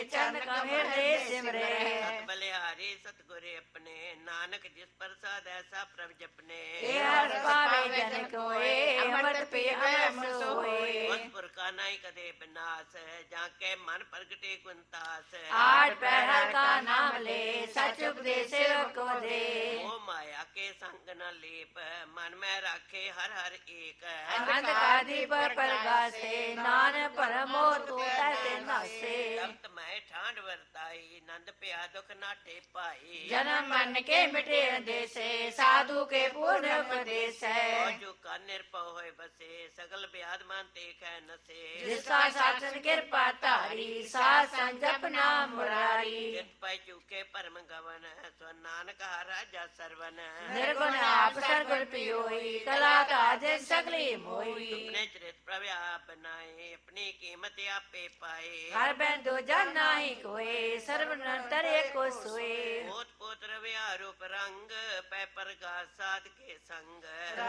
ਚਰਨ ਕਮੇਰ ਦੇ ਸਿਮਰੇ। ਸਤ ਬਲਿਹਾਰੀ ਸਤਿਗੁਰੇ ਆਪਣੇ, ਨਾਨਕ ਜਿਸ ਪ੍ਰਸਾਦ ਐਸਾ ਪ੍ਰਭ ਜਪਨੇ। ਇਹ ਹਰ ਪਾਵੇ ਜਨ ਕੋਏ, ਅੰਮ੍ਰਿਤ ਪੀ ਅਮਰ ਸੋਏ। ਉਸ ਪੁਰਖਾ ਨਾਹੀ ਕਦੇ ਬਿਨਾਸ਼, ਜਾਂ ਕੇ ਮਨ ਪ੍ਰਗਟੇ ਗੁਣਤਾਸ। ਆਠ ਪਹਿਰ ਕਾ ਨਾਮ ਲੈ, ਸਚ ਉਪਦੇਸ਼ ਕੋ ਦੇ। ਉਹ ਮਾਇਆ ਕੇ ਸੰਗ ਨ ਲੇਪ, ਮਨ ਮੈਂ ਰਾਖੇ ਹਰ ਹਰ ਏਕ। ਅੰਧ ਕਾ ਦੀਪ ਪ੍ਰਗਾਸੇ, ਨਾਨਕ ਪਰਮੋ ਤੂੰ ਤੈ ਨਾਸੇ। ਤਖਤ ਮੈਂ ਠਾਂਡ ਵਰਤਾਈ, ਨੰਦ ਪਿਆ ਦੁਖ ਨਾਟੇ ਪਾਈ। ਜਨਮ ਮਨ ਕੇ ਮਿਟੇ ਅੰਦੇਸੇ, ਸਾਧੂ ਕੇ ਪੂਰਨ ਉਪਦੇਸ ਹੈ। ਉਹ ਜੋ ਕਾ ਨਿਰਭਉ ਹੋਏ ਬਸੇ, ਸਗਲ ਬਿਆਦ ਮਨ ਤੇ ਕਹਿ ਨਸੇ। ਜਿਸਕਾ ਸਾਚਨ ਕਿਰਪਾ ਧਾਰੀ, ਸਾਧ ਸੰਗ ਜਪਨਾ ਮੁਰਾਰੀ। ਜਿਤ ਪੈ ਚੁਕੇ ਪਰਮ ਗਵਨ, ਸੋ ਨਾਨਕ ਹਰ ਰਾਜਾ ਸਰਵਨ। ਨਿਰਗੁਣ ਆਪ ਸਰਗੁਣ ਪਿਓਈ, ਕਲਾ ਕਾਜ ਸਗਲੀ ਮੋਈ। ਆਪਣੇ ਚਰਿਤ ਪ੍ਰਭ ਆਪ ਬਨਾਏ, ਆਪਣੀ ਕੀਮਤ ਆਪੇ ਪਾਏ। ਹਰ ਬੈਨ ਦੂਜਾ ਨਾਹੀ ਕੋਏ, ਸਰਬ ਨਿਰੰਤਰ ਏਕੋ ਸੋਏ। ਪੋਤ ਪੋਤ ਰਵਿਆ ਰੂਪ ਰੰਗ, ਪੈ ਪ੍ਰਗਾਸ ਸਾਧ ਕੇ ਸੰਗ।